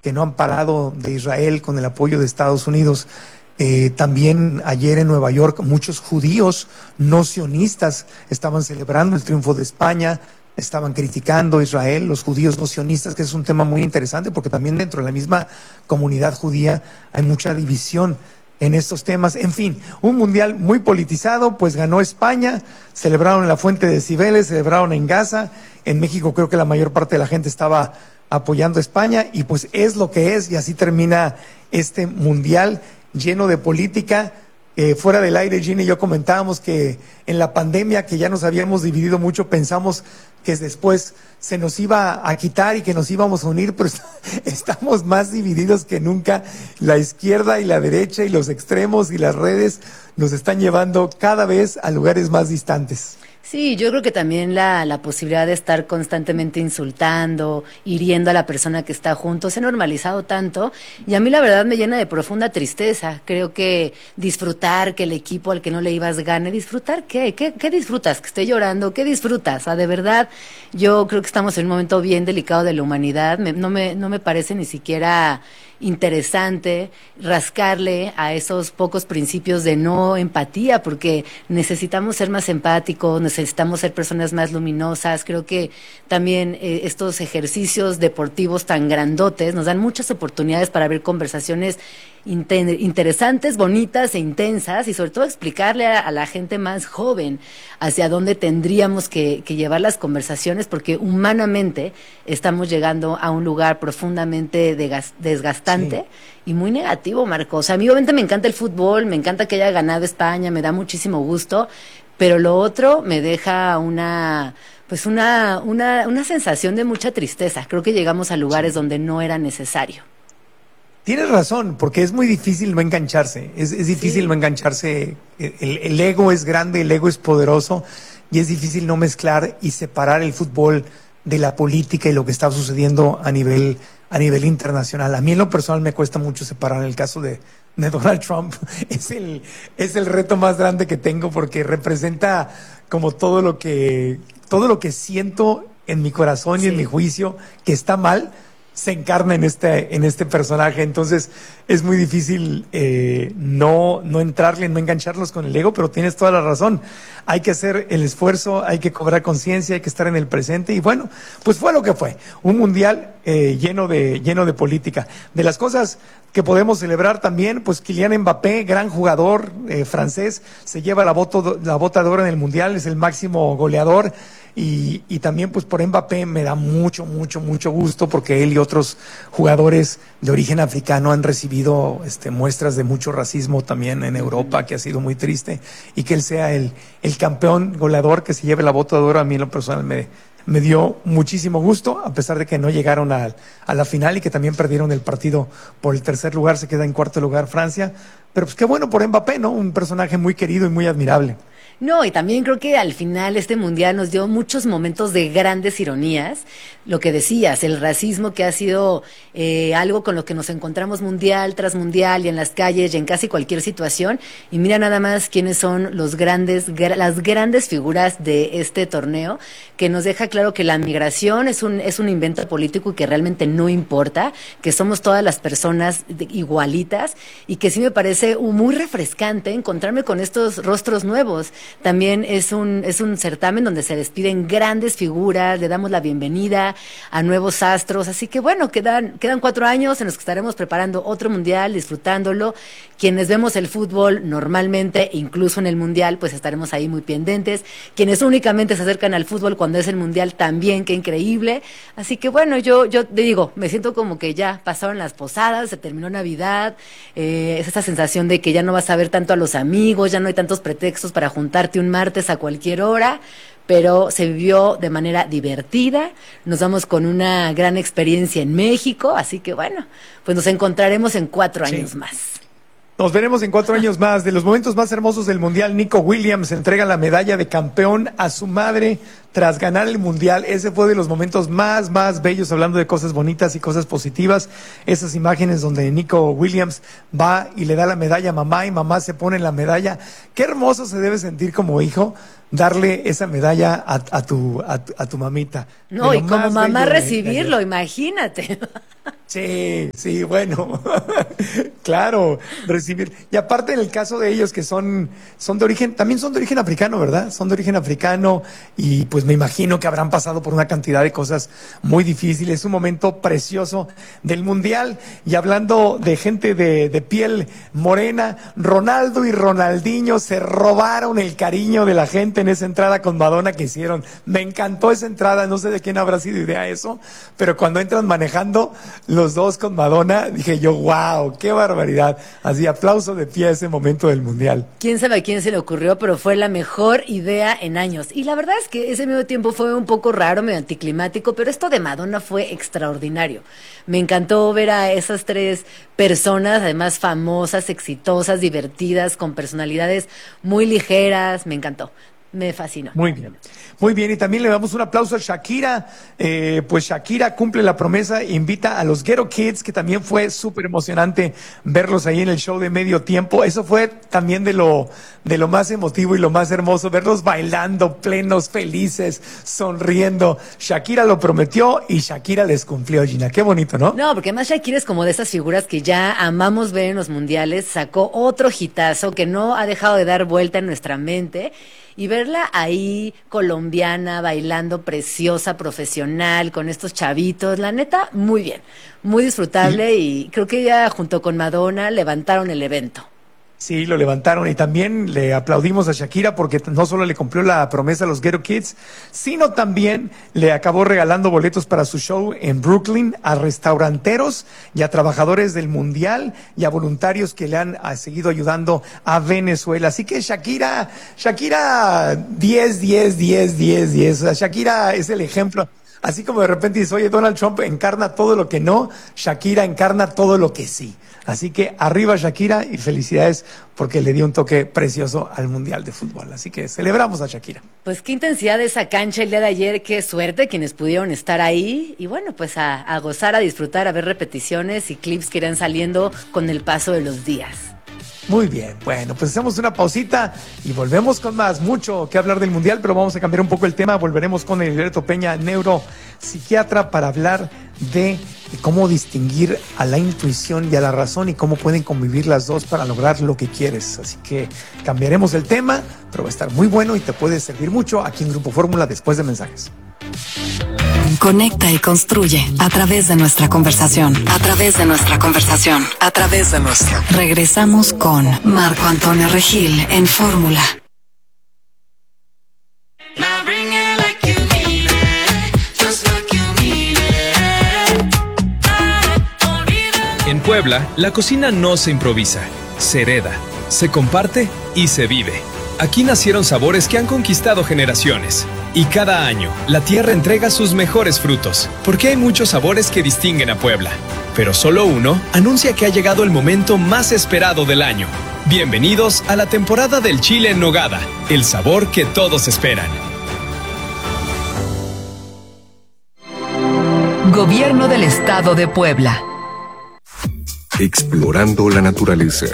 que no han parado, de Israel con el apoyo de Estados Unidos. También ayer en Nueva York muchos judíos no sionistas estaban celebrando el triunfo de España, estaban criticando a Israel, los judíos no sionistas, que es un tema muy interesante porque también dentro de la misma comunidad judía hay mucha división en estos temas. En fin, un mundial muy politizado, pues ganó España, celebraron en la Fuente de Cibeles, celebraron en Gaza, en México creo que la mayor parte de la gente estaba apoyando a España y pues es lo que es y así termina este mundial lleno de política. Fuera del aire, Gina y yo comentábamos que en la pandemia, que ya nos habíamos dividido mucho, pensamos que después se nos iba a quitar y que nos íbamos a unir, pero estamos más divididos que nunca. La izquierda y la derecha y los extremos y las redes nos están llevando cada vez a lugares más distantes. Sí, yo creo que también la posibilidad de estar constantemente insultando, hiriendo a la persona que está junto, se ha normalizado tanto y a mí la verdad me llena de profunda tristeza. Creo que disfrutar que el equipo al que no le ibas gane, ¿disfrutar qué? ¿Qué disfrutas? ¿Que esté llorando? ¿Qué disfrutas? O sea, de verdad, yo creo que estamos en un momento bien delicado de la humanidad. No me parece ni siquiera interesante rascarle a esos pocos principios de no empatía, porque necesitamos ser más empáticos, necesitamos ser personas más luminosas. Creo que también estos ejercicios deportivos tan grandotes nos dan muchas oportunidades para ver conversaciones interesantes, bonitas e intensas, y sobre todo explicarle a la gente más joven hacia dónde tendríamos que llevar las conversaciones, porque humanamente estamos llegando a un lugar profundamente desgastante y muy negativo, Marcos. A mí obviamente me encanta el fútbol, me encanta que haya ganado España, me da muchísimo gusto, pero lo otro me deja una sensación de mucha tristeza. Creo que llegamos a lugares donde no era necesario. Tienes razón, porque es muy difícil no engancharse, es difícil no engancharse, el ego es grande, el ego es poderoso y es difícil no mezclar y separar el fútbol de la política y lo que está sucediendo a nivel internacional. A mí en lo personal me cuesta mucho separar el caso de Donald Trump. Es el reto más grande que tengo porque representa como todo lo que siento en mi corazón y en mi juicio que está mal, se encarna en este personaje. Entonces es muy difícil no entrarle, no engancharlos con el ego, pero tienes toda la razón. Hay que hacer el esfuerzo, hay que cobrar conciencia, hay que estar en el presente y bueno, pues fue lo que fue, un mundial lleno de política. De las cosas que podemos celebrar también, pues Kylian Mbappé, gran jugador francés, se lleva la bota de oro en el mundial, es el máximo goleador. Y también pues por Mbappé me da mucho gusto porque él y otros jugadores de origen africano han recibido muestras de mucho racismo también en Europa, que ha sido muy triste, y que él sea el campeón goleador que se lleve la bota de oro, a mí en lo personal me dio muchísimo gusto, a pesar de que no llegaron a la final y que también perdieron el partido por el tercer lugar, se queda en cuarto lugar Francia, pero pues qué bueno por Mbappé, ¿no? Un personaje muy querido y muy admirable. No, y también creo que al final este mundial nos dio muchos momentos de grandes ironías. Lo que decías, el racismo que ha sido algo con lo que nos encontramos mundial tras mundial y en las calles y en casi cualquier situación. Y mira nada más quiénes son las grandes figuras de este torneo, que nos deja claro que la migración es un invento político y que realmente no importa, que somos todas las personas igualitas, y que sí me parece muy refrescante encontrarme con estos rostros nuevos. También es un certamen donde se despiden grandes figuras, le damos la bienvenida a nuevos astros, así que bueno, quedan 4 años en los que estaremos preparando otro mundial, disfrutándolo. Quienes vemos el fútbol normalmente, incluso en el mundial, pues estaremos ahí muy pendientes. Quienes únicamente se acercan al fútbol cuando es el mundial también, qué increíble. Así que bueno, yo te digo, me siento como que ya pasaron las posadas, se terminó Navidad, es esa sensación de que ya no vas a ver tanto a los amigos, ya no hay tantos pretextos para juntarte un martes a cualquier hora, pero se vivió de manera divertida, nos vamos con una gran experiencia en México, así que bueno, pues nos encontraremos en 4 años más. Nos veremos en 4 años más. De los momentos más hermosos del Mundial, Nico Williams entrega la medalla de campeón a su madre tras ganar el Mundial. Ese fue de los momentos más bellos, hablando de cosas bonitas y cosas positivas. Esas imágenes donde Nico Williams va y le da la medalla a mamá y mamá se pone la medalla. Qué hermoso se debe sentir como hijo darle esa medalla a tu mamita. No, y como mamá recibirlo, imagínate. Sí, bueno, claro, recibir. Y aparte en el caso de ellos que son de origen, también son de origen africano, ¿verdad? Son de origen africano y pues me imagino que habrán pasado por una cantidad de cosas muy difíciles. Es un momento precioso del Mundial. Y hablando de gente de piel morena, Ronaldo y Ronaldinho se robaron el cariño de la gente en esa entrada con Madonna que hicieron. Me encantó esa entrada, no sé de quién habrá sido idea eso, pero cuando entran manejando los dos con Madonna, dije yo, wow, qué barbaridad. Así, aplauso de pie a ese momento del Mundial. Quién sabe a quién se le ocurrió, pero fue la mejor idea en años. Y la verdad es que ese mismo tiempo fue un poco raro, medio anticlimático, pero esto de Madonna fue extraordinario. Me encantó ver a esas tres personas, además famosas, exitosas, divertidas, con personalidades muy ligeras. Me encantó. Me fascinó. Muy bien, muy bien. Y también le damos un aplauso a Shakira. Pues Shakira cumple la promesa, invita a los Ghetto Kids, que también fue súper emocionante verlos ahí en el show de medio tiempo. Eso fue también de lo más emotivo y lo más hermoso, verlos bailando, plenos, felices, sonriendo. Shakira lo prometió y Shakira les cumplió, Gina. Qué bonito, ¿no? No, porque además Shakira es como de esas figuras que ya amamos ver en los mundiales. Sacó otro hitazo que no ha dejado de dar vuelta en nuestra mente. Y verla ahí, colombiana, bailando, preciosa, profesional, con estos chavitos, la neta, muy bien, muy disfrutable y creo que ella junto con Madonna levantaron el evento. Sí, lo levantaron y también le aplaudimos a Shakira porque no solo le cumplió la promesa a los Ghetto Kids, sino también le acabó regalando boletos para su show en Brooklyn a restauranteros y a trabajadores del Mundial y a voluntarios que le han seguido ayudando a Venezuela. Así que Shakira, 10, 10, 10, 10, 10. O sea, Shakira es el ejemplo. Así como de repente dice, oye, Donald Trump encarna todo lo que no, Shakira encarna todo lo que sí. Así que arriba Shakira y felicidades porque le dio un toque precioso al Mundial de Fútbol. Así que celebramos a Shakira. Pues qué intensidad de esa cancha el día de ayer, qué suerte quienes pudieron estar ahí. Y bueno, pues a gozar, a disfrutar, a ver repeticiones y clips que irán saliendo con el paso de los días. Muy bien, bueno, pues hacemos una pausita y volvemos con más, mucho que hablar del Mundial, pero vamos a cambiar un poco el tema, volveremos con Heriberto Peña, neuropsiquiatra, para hablar de cómo distinguir a la intuición y a la razón y cómo pueden convivir las dos para lograr lo que quieres. Así que cambiaremos el tema, pero va a estar muy bueno y te puede servir mucho aquí en Grupo Fórmula después de mensajes. Conecta y construye a través de nuestra conversación. Regresamos con Marco Antonio Regil en Fórmula. En Puebla, la cocina no se improvisa, se hereda, se comparte y se vive. Aquí nacieron sabores que han conquistado generaciones. Y cada año, la tierra entrega sus mejores frutos, porque hay muchos sabores que distinguen a Puebla. Pero solo uno anuncia que ha llegado el momento más esperado del año. Bienvenidos a la temporada del chile en nogada, el sabor que todos esperan. Gobierno del Estado de Puebla. Explorando la naturaleza.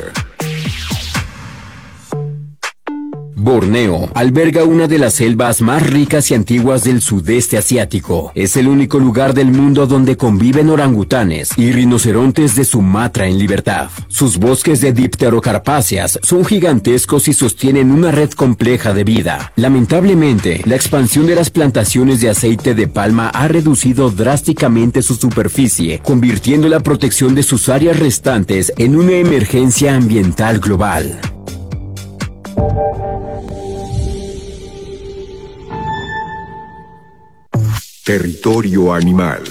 Borneo alberga una de las selvas más ricas y antiguas del sudeste asiático. Es el único lugar del mundo donde conviven orangutanes y rinocerontes de Sumatra en libertad. Sus bosques de dipterocarpáceas son gigantescos y sostienen una red compleja de vida. Lamentablemente, la expansión de las plantaciones de aceite de palma ha reducido drásticamente su superficie, convirtiendo la protección de sus áreas restantes en una emergencia ambiental global. Territorio animal.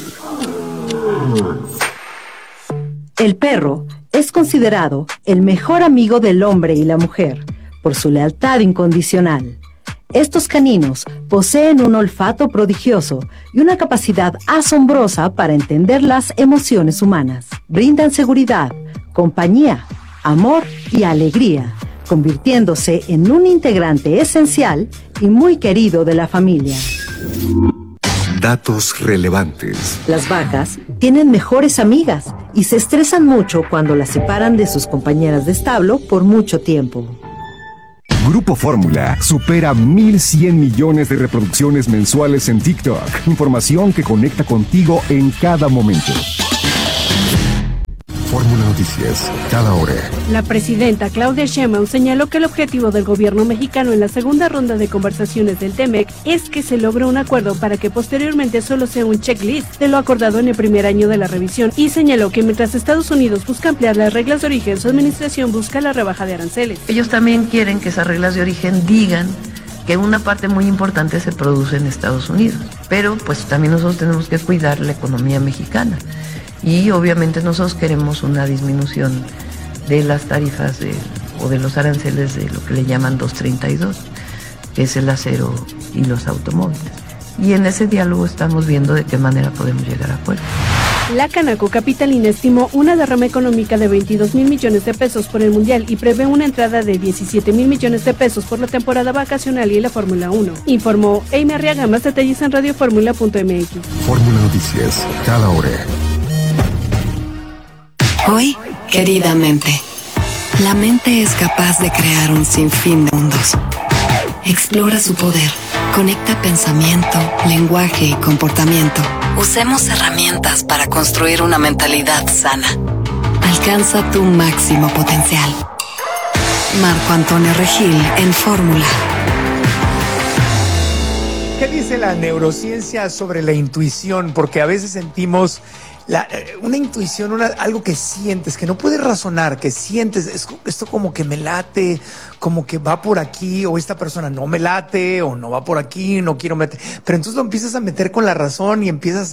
El perro es considerado el mejor amigo del hombre y la mujer por su lealtad incondicional. Estos caninos poseen un olfato prodigioso y una capacidad asombrosa para entender las emociones humanas. Brindan seguridad, compañía, amor y alegría, convirtiéndose en un integrante esencial y muy querido de la familia. Datos relevantes. Las vacas tienen mejores amigas y se estresan mucho cuando las separan de sus compañeras de establo por mucho tiempo. Grupo Fórmula supera 1,100 millones de reproducciones mensuales en TikTok. Información que conecta contigo en cada momento. Fórmula Noticias, cada hora. La presidenta Claudia Sheinbaum señaló que el objetivo del gobierno mexicano en la segunda ronda de conversaciones del TEMEC es que se logre un acuerdo para que posteriormente solo sea un checklist de lo acordado en el primer año de la revisión, y señaló que mientras Estados Unidos busca ampliar las reglas de origen, su administración busca la rebaja de aranceles. Ellos también quieren que esas reglas de origen digan que una parte muy importante se produce en Estados Unidos, pero pues también nosotros tenemos que cuidar la economía mexicana. Y obviamente nosotros queremos una disminución de las tarifas o de los aranceles de lo que le llaman 232, que es el acero y los automóviles. Y en ese diálogo estamos viendo de qué manera podemos llegar a acuerdos. La Canaco Capitalina estimó una derrama económica de 22,000 millones de pesos por el Mundial y prevé una entrada de 17,000 millones de pesos por la temporada vacacional y la Fórmula 1. Informó Amy Arriaga. Más detalles en radioformula.mx. Fórmula Noticias, cada hora. Hoy, querida mente, la mente es capaz de crear un sinfín de mundos. Explora su poder, conecta pensamiento, lenguaje y comportamiento. Usemos herramientas para construir una mentalidad sana. Alcanza tu máximo potencial. Marco Antonio Regil en Fórmula. ¿Qué dice la neurociencia sobre la intuición? Porque a veces sentimos una intuición, algo que sientes, que no puedes razonar, que sientes, esto como que me late, como que va por aquí, o esta persona no me late, o no va por aquí, no quiero meter, pero entonces lo empiezas a meter con la razón y empiezas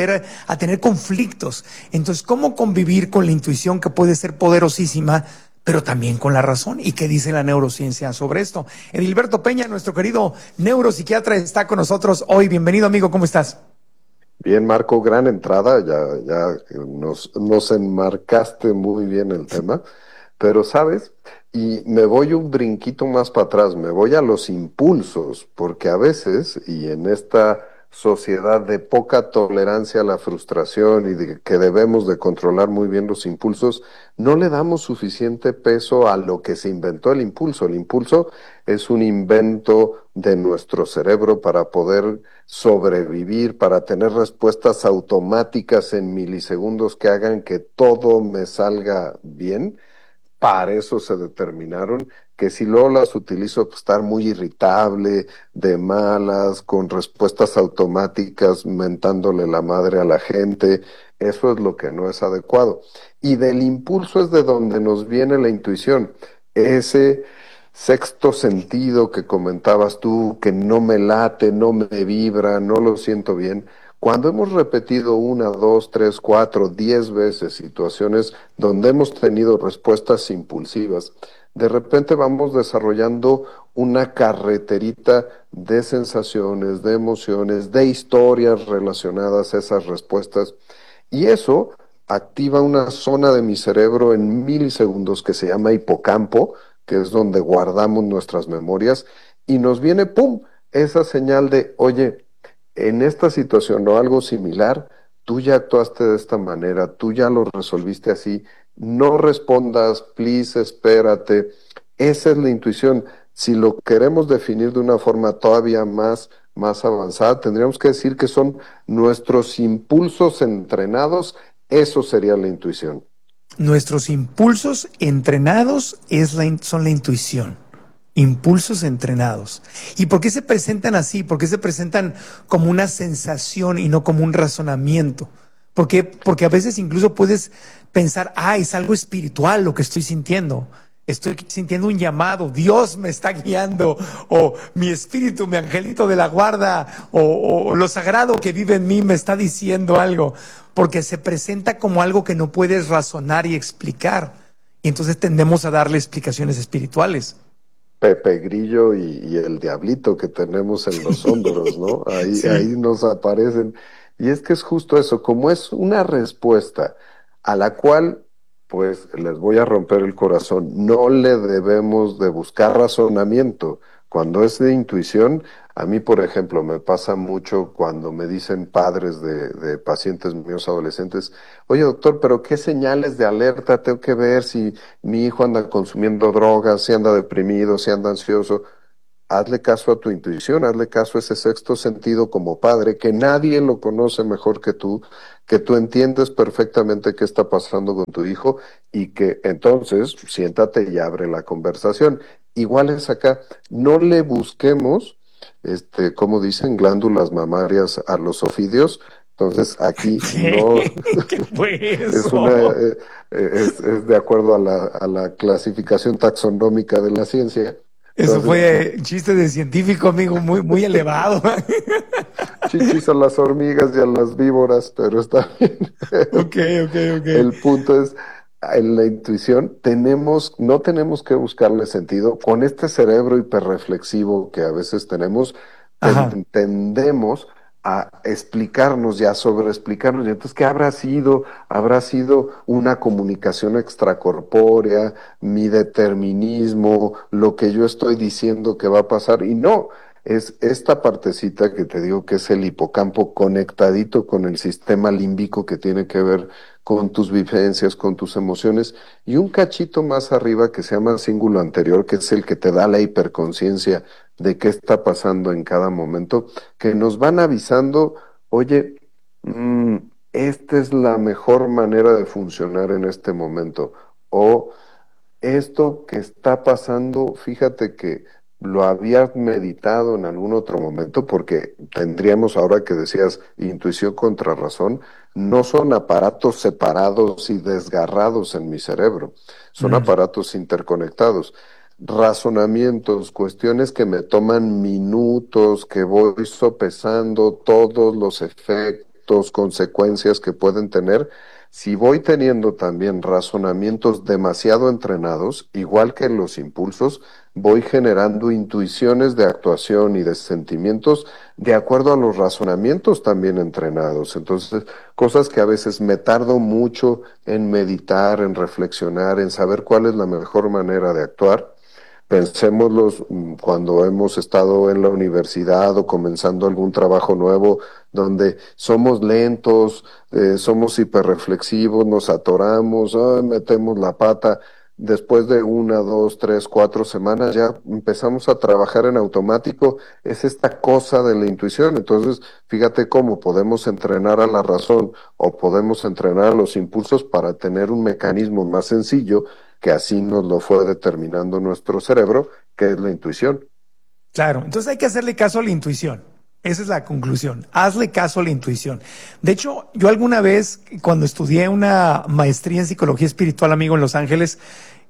a tener conflictos. Entonces, ¿cómo convivir con la intuición, que puede ser poderosísima, pero también con la razón? ¿Y qué dice la neurociencia sobre esto? Edilberto Peña, nuestro querido neuropsiquiatra, está con nosotros hoy. Bienvenido, amigo, ¿cómo estás? Bien, Marco, gran entrada, ya nos enmarcaste muy bien el tema, pero ¿sabes? Y me voy un brinquito más para atrás, me voy a los impulsos, porque a veces, y en esta sociedad de poca tolerancia a la frustración y de que debemos de controlar muy bien los impulsos, no le damos suficiente peso a lo que se inventó el impulso. El impulso es un invento de nuestro cerebro para poder sobrevivir, para tener respuestas automáticas en milisegundos que hagan que todo me salga bien. Para eso se determinaron, que si luego las utilizo para estar muy irritable, de malas, con respuestas automáticas, mentándole la madre a la gente, eso es lo que no es adecuado. Y del impulso es de donde nos viene la intuición, ese sexto sentido que comentabas tú, que no me late, no me vibra, no lo siento bien. Cuando hemos repetido 1, 2, 3, 4, 10 veces situaciones donde hemos tenido respuestas impulsivas, de repente vamos desarrollando una carreterita de sensaciones, de emociones, de historias relacionadas a esas respuestas, y eso activa una zona de mi cerebro en milisegundos que se llama hipocampo, que es donde guardamos nuestras memorias, y nos viene, ¡pum!, esa señal de, oye, en esta situación o algo similar, tú ya actuaste de esta manera, tú ya lo resolviste así, no respondas, please, espérate. Esa es la intuición. Si lo queremos definir de una forma todavía más avanzada, tendríamos que decir que son nuestros impulsos entrenados, eso sería la intuición. Nuestros impulsos entrenados son la intuición. Impulsos entrenados. ¿Y por qué se presentan así? ¿Por qué se presentan como una sensación y no como un razonamiento? Porque a veces incluso puedes pensar, es algo espiritual lo que estoy sintiendo. Estoy sintiendo un llamado, Dios me está guiando, o mi espíritu, mi angelito de la guarda, o lo sagrado que vive en mí me está diciendo algo. Porque se presenta como algo que no puedes razonar y explicar. Y entonces tendemos a darle explicaciones espirituales. Pepe Grillo y el diablito que tenemos en los hombros, ¿no? Ahí nos aparecen. Y es que es justo eso, como es una respuesta a la cual, pues, les voy a romper el corazón, no le debemos de buscar razonamiento. Cuando es de intuición, a mí, por ejemplo, me pasa mucho cuando me dicen padres de pacientes míos adolescentes, oye, doctor, pero ¿qué señales de alerta tengo que ver si mi hijo anda consumiendo drogas, si anda deprimido, si anda ansioso? hazle caso a tu intuición, hazle caso a ese sexto sentido como padre, que nadie lo conoce mejor que tú entiendes perfectamente qué está pasando con tu hijo y que entonces siéntate y abre la conversación. Igual es acá, no le busquemos, como dicen, glándulas mamarias a los ofidios. Entonces aquí no ¿Qué fue es eso? es de acuerdo a la clasificación taxonómica de la ciencia. Eso Entonces, fue chiste de científico, amigo, muy, muy elevado. chichis a las hormigas y a las víboras, pero está bien. Ok. El punto es, en la intuición no tenemos que buscarle sentido. Con este cerebro hiperreflexivo que a veces tenemos, Ajá. tendemos a explicarnos y a sobreexplicarnos. Y entonces, ¿qué habrá sido? ¿Habrá sido una comunicación extracorpórea, mi determinismo, lo que yo estoy diciendo que va a pasar? Y no, es esta partecita que te digo que es el hipocampo conectadito con el sistema límbico que tiene que ver con tus vivencias, con tus emociones, y un cachito más arriba que se llama cíngulo anterior, que es el que te da la hiperconciencia de qué está pasando en cada momento, que nos van avisando, oye, esta es la mejor manera de funcionar en este momento, o esto que está pasando, fíjate que lo habías meditado en algún otro momento, porque tendríamos, ahora que decías intuición contra razón, no son aparatos separados y desgarrados en mi cerebro, son aparatos interconectados. Razonamientos, cuestiones que me toman minutos, que voy sopesando todos los efectos, consecuencias que pueden tener. Si voy teniendo también razonamientos demasiado entrenados, igual que los impulsos, voy generando intuiciones de actuación y de sentimientos de acuerdo a los razonamientos también entrenados. Entonces, cosas que a veces me tardo mucho en meditar, en reflexionar, en saber cuál es la mejor manera de actuar. Pensémoslos cuando hemos estado en la universidad o comenzando algún trabajo nuevo, donde somos lentos, somos hiperreflexivos, nos atoramos, metemos la pata. Después de 1, 2, 3, 4 semanas ya empezamos a trabajar en automático. Es esta cosa de la intuición. Entonces, fíjate cómo podemos entrenar a la razón o podemos entrenar a los impulsos para tener un mecanismo más sencillo que así nos lo fue determinando nuestro cerebro, que es la intuición. Claro, entonces hay que hacerle caso a la intuición. Esa es la conclusión. Hazle caso a la intuición. De hecho, yo alguna vez, cuando estudié una maestría en psicología espiritual, amigo, en Los Ángeles,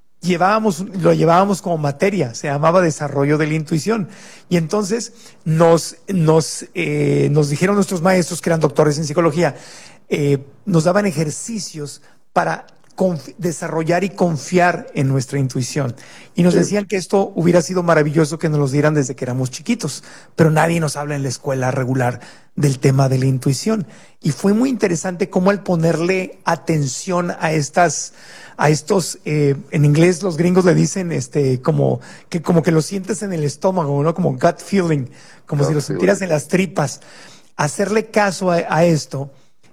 lo llevábamos como materia, se llamaba desarrollo de la intuición. Y entonces nos dijeron nuestros maestros, que eran doctores en psicología, nos daban ejercicios para desarrollar y confiar en nuestra intuición. Y nos decían que esto hubiera sido maravilloso que nos los dieran desde que éramos chiquitos, pero nadie nos habla en la escuela regular del tema de la intuición. Y fue muy interesante cómo al ponerle atención a estos, en inglés los gringos le dicen, como que lo sientes en el estómago, ¿no? Como gut feeling, como si lo sintieras en las tripas. Hacerle caso a esto,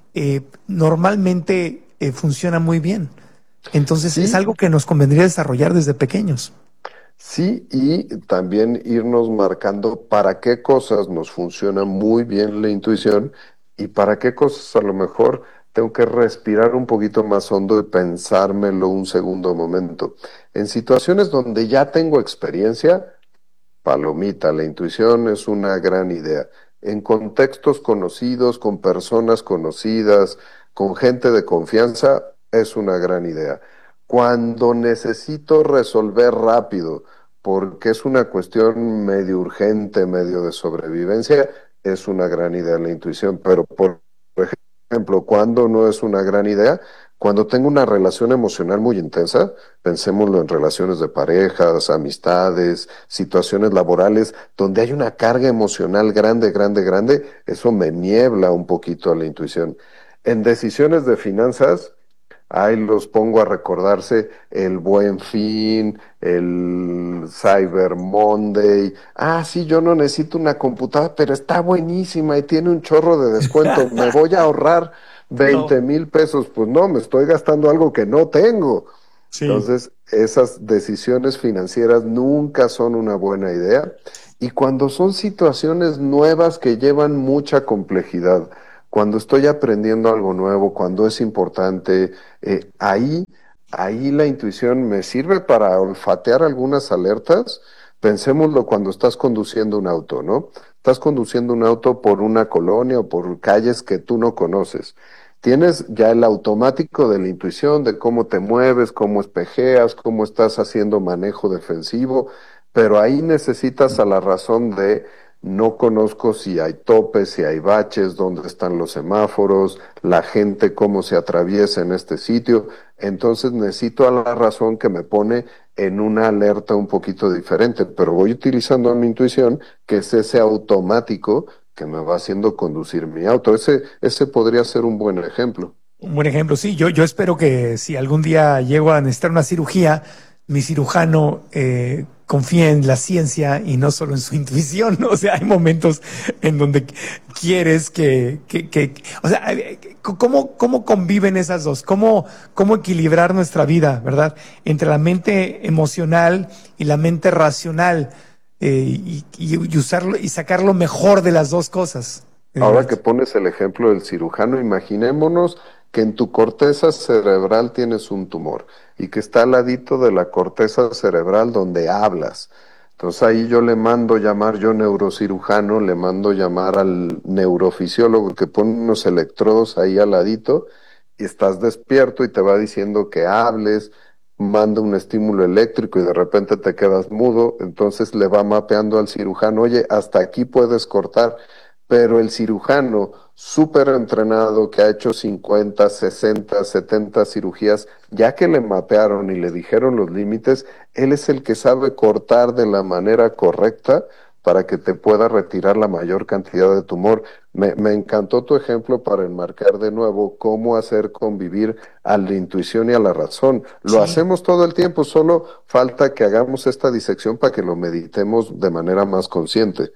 normalmente funciona muy bien. Entonces Sí. es algo que nos convendría desarrollar desde pequeños. Sí, y también irnos marcando para qué cosas nos funciona muy bien la intuición y para qué cosas a lo mejor tengo que respirar un poquito más hondo y pensármelo un segundo momento. En situaciones donde ya tengo experiencia, palomita, la intuición es una gran idea. En contextos conocidos, con personas conocidas, con gente de confianza, es una gran idea. Cuando necesito resolver rápido, porque es una cuestión medio urgente, medio de sobrevivencia, es una gran idea la intuición. Pero, por ejemplo, cuando no es una gran idea, cuando tengo una relación emocional muy intensa, pensémoslo en relaciones de parejas, amistades, situaciones laborales, donde hay una carga emocional grande, grande, grande, eso me niebla un poquito a la intuición. En decisiones de finanzas, ahí los pongo a recordarse el Buen Fin, el Cyber Monday. Ah, sí, yo no necesito una computadora, pero está buenísima y tiene un chorro de descuento. Me voy a ahorrar 20,000 pesos. Pues no, me estoy gastando algo que no tengo. Sí. Entonces, esas decisiones financieras nunca son una buena idea. Y cuando son situaciones nuevas que llevan mucha complejidad, cuando estoy aprendiendo algo nuevo, cuando es importante, ahí la intuición me sirve para olfatear algunas alertas. Pensémoslo cuando estás conduciendo un auto, ¿no? Estás conduciendo un auto por una colonia o por calles que tú no conoces. Tienes ya el automático de la intuición, de cómo te mueves, cómo espejeas, cómo estás haciendo manejo defensivo, pero ahí necesitas a la razón de no conozco si hay topes, si hay baches, dónde están los semáforos, la gente cómo se atraviesa en este sitio. Entonces necesito a la razón que me pone en una alerta un poquito diferente, pero voy utilizando mi intuición, que es ese automático que me va haciendo conducir mi auto. Ese podría ser un buen ejemplo. Un buen ejemplo, sí. Yo espero que si algún día llego a necesitar una cirugía, mi cirujano confía en la ciencia y no solo en su intuición, ¿no? O sea, hay momentos en donde quieres o sea, ¿cómo conviven esas dos? ¿Cómo equilibrar nuestra vida, verdad? Entre la mente emocional y la mente racional, y usarlo y sacar lo mejor de las dos cosas. Ahora que pones el ejemplo del cirujano, imaginémonos que en tu corteza cerebral tienes un tumor y que está al ladito de la corteza cerebral donde hablas. Entonces ahí yo le mando llamar, yo neurocirujano, le mando llamar al neurofisiólogo que pone unos electrodos ahí al ladito y estás despierto y te va diciendo que hables, manda un estímulo eléctrico y de repente te quedas mudo, entonces le va mapeando al cirujano, oye, hasta aquí puedes cortar. Pero el cirujano súper entrenado que ha hecho 50, 60, 70 cirugías, ya que le mapearon y le dijeron los límites, él es el que sabe cortar de la manera correcta para que te pueda retirar la mayor cantidad de tumor. Me encantó tu ejemplo para enmarcar de nuevo cómo hacer convivir a la intuición y a la razón. Lo hacemos todo el tiempo, solo falta que hagamos esta disección para que lo meditemos de manera más consciente.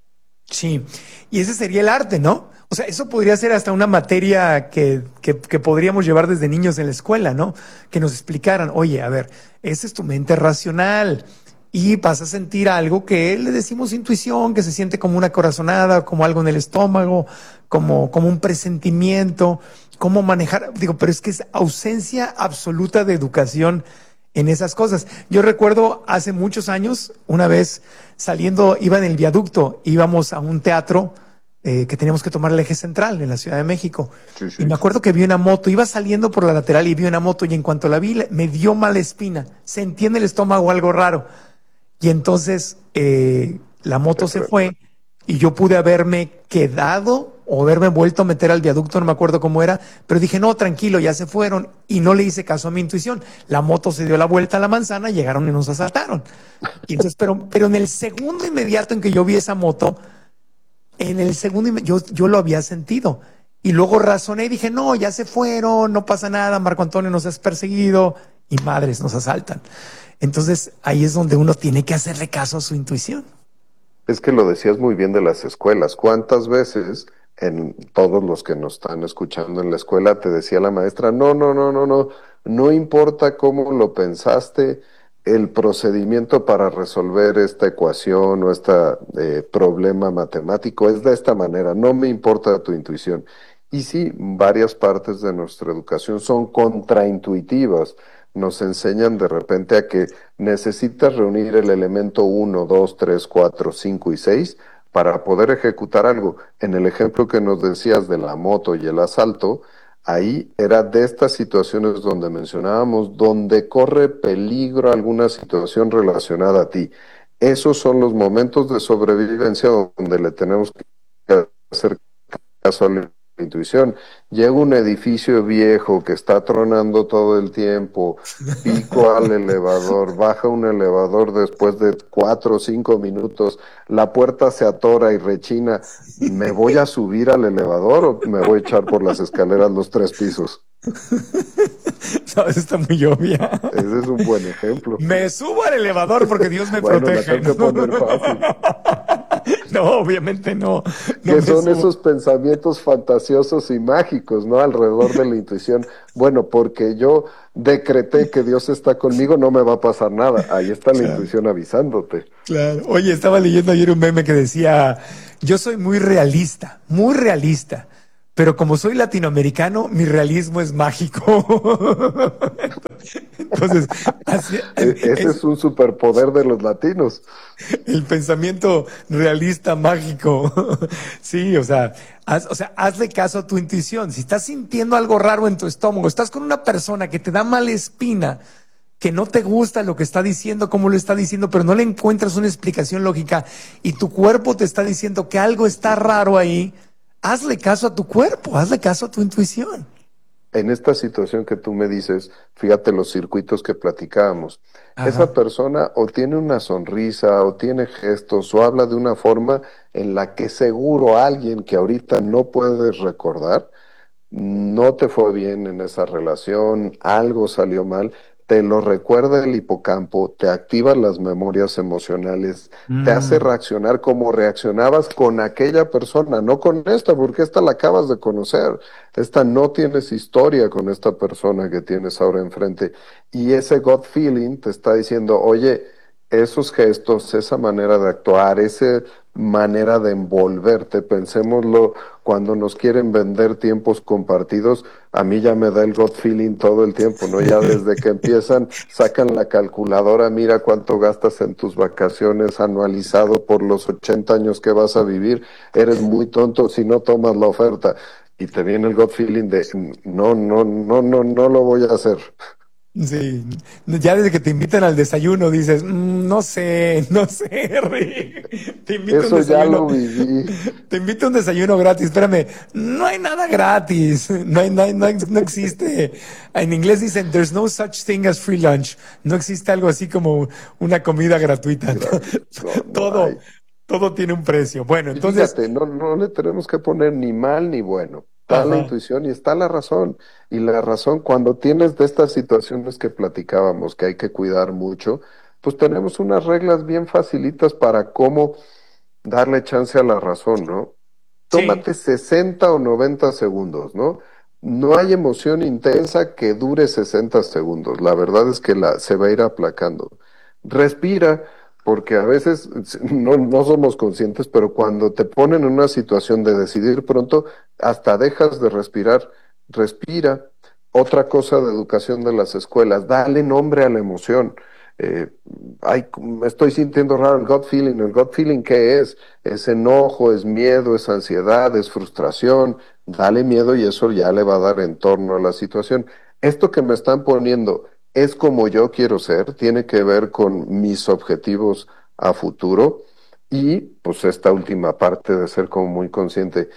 Sí, y ese sería el arte, ¿no? O sea, eso podría ser hasta una materia que podríamos llevar desde niños en la escuela, ¿no? Que nos explicaran, oye, a ver, esa es tu mente racional y vas a sentir algo que le decimos intuición, que se siente como una corazonada, como algo en el estómago, como un presentimiento, cómo manejar, pero es que es ausencia absoluta de educación en esas cosas. Yo recuerdo hace muchos años, una vez saliendo, iba en el viaducto, íbamos a un teatro que teníamos que tomar el eje central en la Ciudad de México. Sí. Y me acuerdo que vi una moto, iba saliendo por la lateral y vi una moto y en cuanto la vi me dio mala espina, sentí en el estómago algo raro. Y entonces la moto se fue y yo pude haberme quedado o haberme vuelto a meter al viaducto, no me acuerdo cómo era, pero dije, no, tranquilo, ya se fueron, y no le hice caso a mi intuición. La moto se dio la vuelta a la manzana, llegaron y nos asaltaron. Y entonces, pero en el segundo inmediato en que yo vi esa moto, yo lo había sentido. Y luego razoné y dije, no, ya se fueron, no pasa nada, Marco Antonio nos has perseguido, y madres, nos asaltan. Entonces, ahí es donde uno tiene que hacerle caso a su intuición. Es que lo decías muy bien de las escuelas. ¿Cuántas veces en todos los que nos están escuchando en la escuela te decía la maestra, no importa cómo lo pensaste, el procedimiento para resolver esta ecuación o este problema matemático es de esta manera, no me importa tu intuición. Y sí, varias partes de nuestra educación son contraintuitivas. Nos enseñan de repente a que necesitas reunir el elemento 1, 2, 3, 4, 5 y 6 para poder ejecutar algo. En el ejemplo que nos decías de la moto y el asalto, ahí era de estas situaciones donde mencionábamos, donde corre peligro alguna situación relacionada a ti. Esos son los momentos de sobrevivencia donde le tenemos que hacer caso a la intuición. Llega un edificio viejo que está tronando todo el tiempo, pico al elevador, baja un elevador después de 4 o 5 minutos, la puerta se atora y rechina. ¿Me voy a subir al elevador o me voy a echar por las escaleras los 3 pisos? No, eso está muy obvia. Ese es un buen ejemplo. Me subo al elevador porque Dios me protege. La tengo que poner fácil. No, obviamente no. Que son esos pensamientos fantasiosos y mágicos, ¿no? Alrededor de la intuición. Bueno, porque yo decreté que Dios está conmigo, no me va a pasar nada. Ahí está la intuición avisándote. Claro. Oye, estaba leyendo ayer un meme que decía, yo soy muy realista, pero como soy latinoamericano, mi realismo es mágico. Entonces, ese es un superpoder de los latinos. El pensamiento realista mágico. Sí, o sea, hazle caso a tu intuición. Si estás sintiendo algo raro en tu estómago, estás con una persona que te da mala espina, que no te gusta lo que está diciendo, cómo lo está diciendo, pero no le encuentras una explicación lógica y tu cuerpo te está diciendo que algo está raro ahí, hazle caso a tu cuerpo, hazle caso a tu intuición. En esta situación que tú me dices, fíjate los circuitos que platicábamos. Ajá. Esa persona o tiene una sonrisa, o tiene gestos, o habla de una forma en la que seguro alguien que ahorita no puedes recordar, no te fue bien en esa relación, algo salió mal, te lo recuerda el hipocampo, te activa las memorias emocionales, te hace reaccionar como reaccionabas con aquella persona, no con esta, porque esta la acabas de conocer. Esta no tienes historia con esta persona que tienes ahora enfrente. Y ese gut feeling te está diciendo, oye, esos gestos, esa manera de actuar, esa manera de envolverte, pensémoslo, cuando nos quieren vender tiempos compartidos, a mí ya me da el gut feeling todo el tiempo, ¿no? Ya desde que empiezan, sacan la calculadora, mira cuánto gastas en tus vacaciones anualizado por los 80 años que vas a vivir, eres muy tonto si no tomas la oferta. Y te viene el gut feeling de, no lo voy a hacer. Sí, ya desde que te invitan al desayuno dices, no sé, Rick. Te invito Eso a un desayuno, ya lo viví. Te invito a un desayuno gratis, espérame, no hay nada gratis, no existe. En inglés dicen, there's no such thing as free lunch. No existe algo así como una comida gratuita. Todo tiene un precio. Bueno, entonces. Fíjate, no le tenemos que poner ni mal ni bueno. Está la intuición y está la razón. Y la razón, cuando tienes de estas situaciones que platicábamos, que hay que cuidar mucho, pues tenemos unas reglas bien facilitas para cómo darle chance a la razón, ¿no? Tómate 60 o 90 segundos, ¿no? No hay emoción intensa que dure 60 segundos. La verdad es que se va a ir aplacando. Respira, porque a veces no somos conscientes, pero cuando te ponen en una situación de decidir pronto, hasta dejas de respirar. Respira. Otra cosa de educación de las escuelas, dale nombre a la emoción. Me estoy sintiendo raro, el gut feeling, ¿qué es? Es enojo, es miedo, es ansiedad, es frustración. Dale miedo y eso ya le va a dar entorno a la situación. Esto que me están poniendo es como yo quiero ser, tiene que ver con mis objetivos a futuro y pues esta última parte de ser como muy consciente,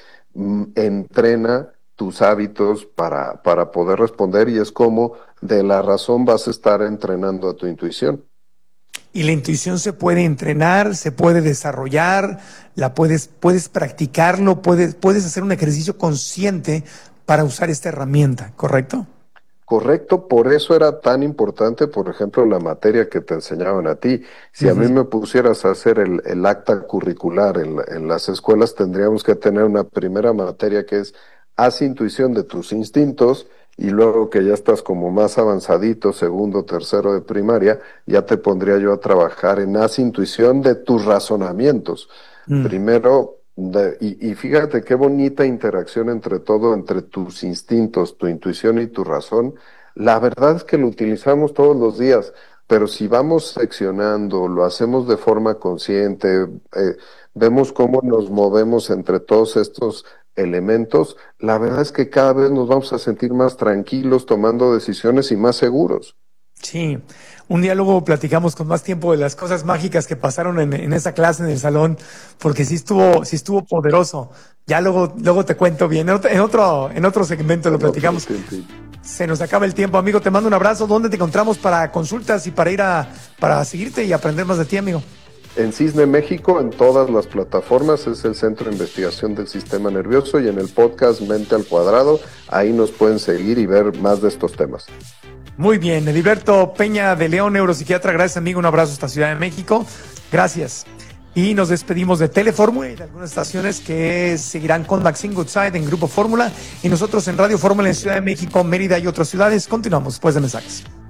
entrena tus hábitos para poder responder y es como de la razón vas a estar entrenando a tu intuición. Y la intuición se puede entrenar, se puede desarrollar, puedes practicarlo, puedes hacer un ejercicio consciente para usar esta herramienta, ¿correcto? Correcto, por eso era tan importante, por ejemplo, la materia que te enseñaban a ti. Si a mí me pusieras a hacer el acta curricular en las escuelas, tendríamos que tener una primera materia que es haz intuición de tus instintos, y luego que ya estás como más avanzadito, segundo, tercero de primaria, ya te pondría yo a trabajar en haz intuición de tus razonamientos. Primero, y fíjate qué bonita interacción entre tus instintos, tu intuición y tu razón. La verdad es que lo utilizamos todos los días, pero si vamos seccionando, lo hacemos de forma consciente, vemos cómo nos movemos entre todos estos elementos, la verdad es que cada vez nos vamos a sentir más tranquilos tomando decisiones y más seguros. Sí, un día luego platicamos con más tiempo de las cosas mágicas que pasaron en esa clase en el salón, porque sí estuvo poderoso. Ya luego te cuento bien, en otro segmento lo platicamos. Sí. Se nos acaba el tiempo, amigo, te mando un abrazo. ¿Dónde te encontramos para consultas y para seguirte y aprender más de ti, amigo? En Cisne México, en todas las plataformas, es el Centro de Investigación del Sistema Nervioso, y en el podcast Mente al Cuadrado, ahí nos pueden seguir y ver más de estos temas. Muy bien, Edilberto Peña de León, neuropsiquiatra, gracias, amigo, un abrazo hasta Ciudad de México, gracias. Y nos despedimos de Telefórmula y de algunas estaciones que seguirán con Maxine Goodside en Grupo Fórmula. Y nosotros en Radio Fórmula en Ciudad de México, Mérida y otras ciudades continuamos después de mensajes.